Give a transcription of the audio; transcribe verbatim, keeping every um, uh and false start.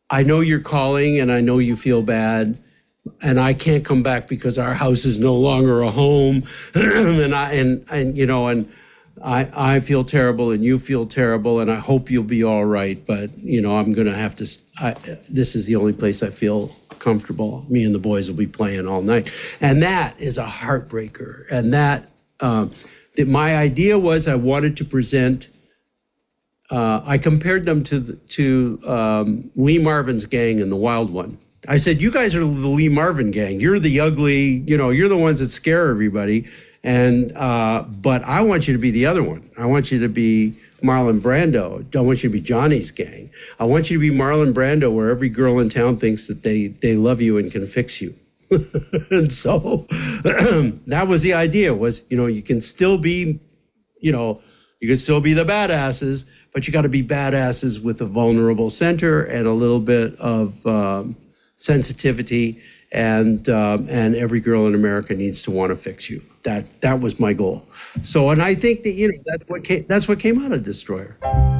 I know you're calling and I know you feel bad and I can't come back because our house is no longer a home. and I, and, and, you know, and I, I feel terrible and you feel terrible and I hope you'll be all right. But, you know, I'm going to have to, I, this is the only place I feel comfortable. Me and the boys will be playing all night. And that is a heartbreaker. And that, um, that my idea was I wanted to present. Uh, I compared them to the, to um, Lee Marvin's gang in The Wild One. I said, you guys are the Lee Marvin gang. You're the ugly, you know, you're the ones that scare everybody. And uh, but I want you to be the other one. I want you to be Marlon Brando. Don't want you to be Johnny's gang. I want you to be Marlon Brando, where every girl in town thinks that they they love you and can fix you. And so that was the idea. Was you know you can still be, you know. You can still be the badasses, but you got to be badasses with a vulnerable center and a little bit of um, sensitivity. And um, and every girl in America needs to want to fix you. That that was my goal. So, and I think that you know that's what came, that's what came out of Destroyer.